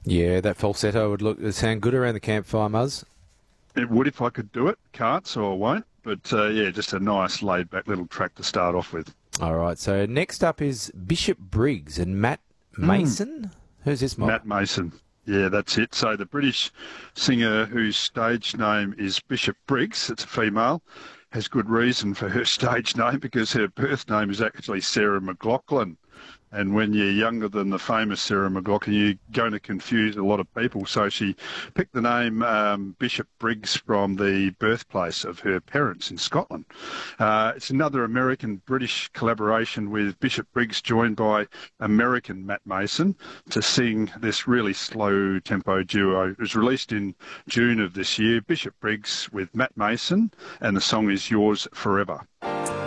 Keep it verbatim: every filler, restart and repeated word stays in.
Yeah, that falsetto would look sound good around the campfire, Muzz. It would if I could do it. Can't, so I won't. But uh, yeah, just a nice laid-back little track to start off with. All right, so next up is Bishop Briggs and Matt Mason. Mm. Who's this, Mike? Matt Mason. Yeah, that's it. So the British singer whose stage name is Bishop Briggs, it's a female, has good reason for her stage name because her birth name is actually Sarah McLachlan. And when you're younger than the famous Sarah McLachlan, you're going to confuse a lot of people. So she picked the name um, Bishop Briggs from the birthplace of her parents in Scotland. Uh, it's another American-British collaboration with Bishop Briggs joined by American Matt Mason to sing this really slow-tempo duo. It was released in June of this year, Bishop Briggs with Matt Mason, and the song is Yours Forever.